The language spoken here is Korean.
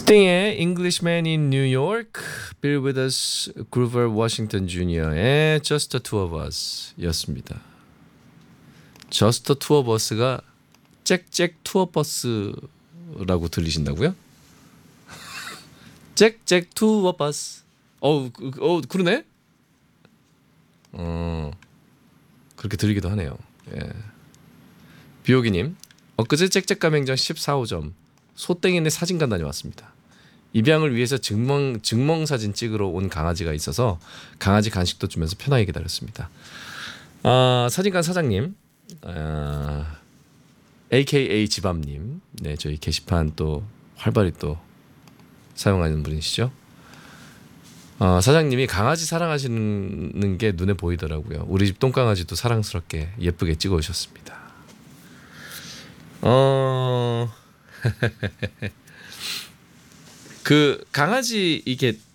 스팅의 Englishman in New York, Bill Withers, Grover Washington Jr.의 Just the Two of Us 였습니다. Just the Two of Us가 잭잭 투어버스라고 들리신다고요? 잭잭 투어 버스. 그러네. 그렇게 들리기도 하네요. 예. 비오기님, 엊그제 잭잭 가맹점 14호점 소땡이네 사진관 다녀왔습니다. 입양을 위해서 증명 사진 찍으러 온 강아지가 있어서 강아지 간식도 주면서 편하게 기다렸습니다. 사진관 사장님, AKA 지밤님, 네, 저희 게시판 또 활발히 또 사용하는 분이시죠. 사장님이 강아지 사랑하시는 게 눈에 보이더라고요. 우리 집 똥강아지도 사랑스럽게 예쁘게 찍어오셨습니다. 그 강아지 이게